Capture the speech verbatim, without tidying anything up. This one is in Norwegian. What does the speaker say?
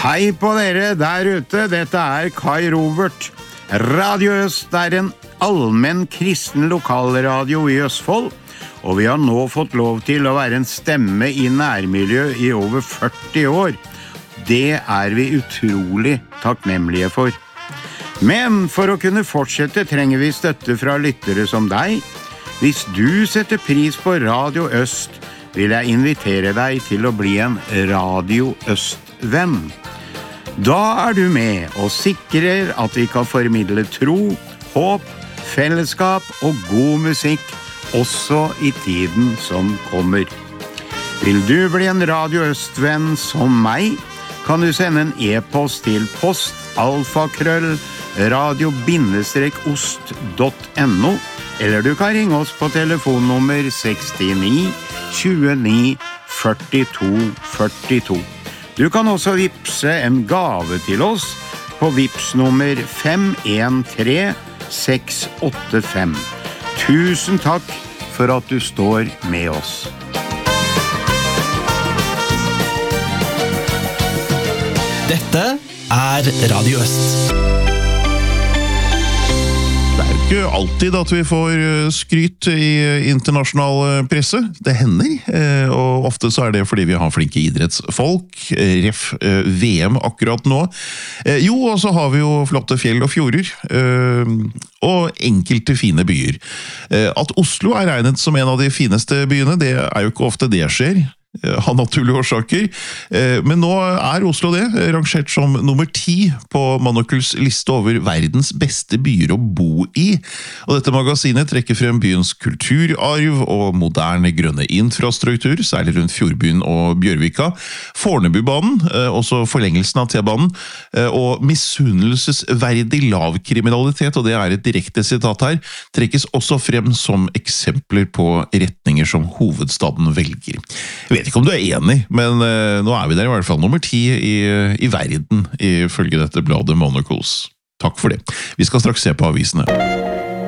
Hei på dere der ute, dette er Kai Robert. Radio Øst er en allmenn kristen lokalradio i Østfold, og vi har nå fått lov til å være en stemme i nærmiljø i over førti år. Det er vi utrolig takknemlige for. Men for å kunne fortsette trenger vi støtte fra lyttere som deg. Hvis du setter pris på Radio Øst, vil jeg invitere deg til å bli en Radio Øst-venn. Da er du med og sikrer at vi kan formidle tro, håp, fellesskap og god musikk også i tiden som kommer. Vil du bli en Radio Øst-venn som meg, kan du sende en e-post til post alfakrøll radio ost punktum no, eller du kan ringe oss på telefonnummer sekstini tjueni førtito førtito. Du kan også vipse en gave til oss på vipsnummer fem en tre seks åtte fem. Tusen takk for at du står med oss. Dette er Radio Øst. Det er jo ikke alltid at vi får skryt i internasjonal presse. Det hender, og ofte så er det fordi vi har flinke idrettsfolk. Ref V M akkurat nå. Jo, og så har vi jo flotte fjell og fjorder, og enkelte fine byer. At Oslo er regnet som en av de fineste byene, det er jo ikke ofte det skjer. Av naturlige årsaker, men nå er Oslo det, rangert som nummer ti på Monocles liste over verdens beste byer å bo i. Og dette magasinet trekker frem byens kulturarv og moderne grønne infrastruktur, særlig rundt Fjordbyen og Bjørvika, Fornebubanen, også forlengelsen av T-banen, og misunnelsesverdig lav kriminalitet, og det er et direkte sitat her, trekkes også frem som eksempler på retninger som hovedstaden velger. Jeg vet ikke om du er enig, men uh, nå er vi der i hvert fall nummer ti i, i verden, ifølge dette bladet Monocles. Takk for det. Vi skal straks se på avisene.